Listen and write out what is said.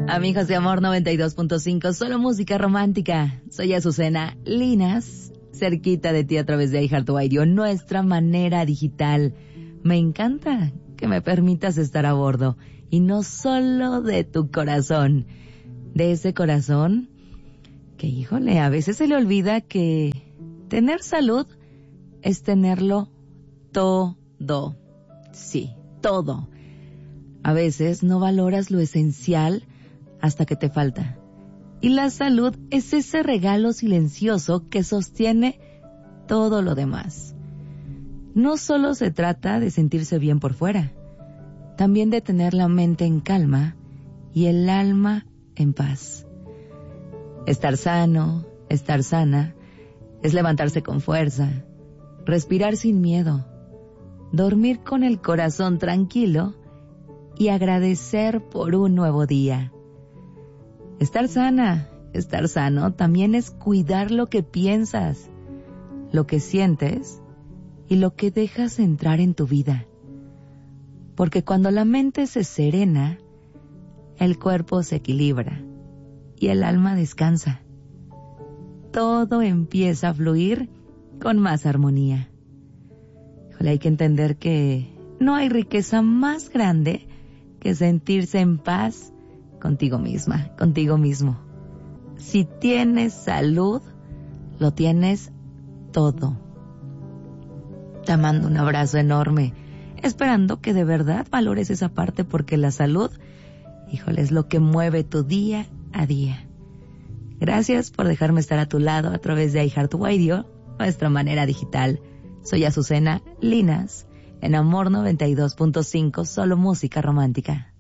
Amigos de Amor 92.5, solo música romántica. Soy Azucena Linas, cerquita de ti a través de iHeartRadio, nuestra manera digital. Me encanta que me permitas estar a bordo, y no solo de tu corazón, de ese corazón que, híjole, a veces se le olvida que tener salud es tenerlo todo. Sí, todo. A veces no valoras lo esencial hasta que te falta. Y la salud es ese regalo silencioso que sostiene todo lo demás. No solo se trata de sentirse bien por fuera, también de tener la mente en calma y el alma en paz. Estar sano, estar sana, es levantarse con fuerza, respirar sin miedo, dormir con el corazón tranquilo y agradecer por un nuevo día. Estar sana, estar sano, también es cuidar lo que piensas, lo que sientes y lo que dejas entrar en tu vida. Porque cuando la mente se serena, el cuerpo se equilibra y el alma descansa. Todo empieza a fluir con más armonía. Híjole, hay que entender que no hay riqueza más grande que sentirse en paz contigo misma, contigo mismo. Si tienes salud, lo tienes todo. Te mando un abrazo enorme, esperando que de verdad valores esa parte, porque la salud, híjole, es lo que mueve tu día a día. Gracias por dejarme estar a tu lado a través de iHeartRadio, nuestra manera digital. Soy Azucena Linas, en Amor 92.5, solo música romántica.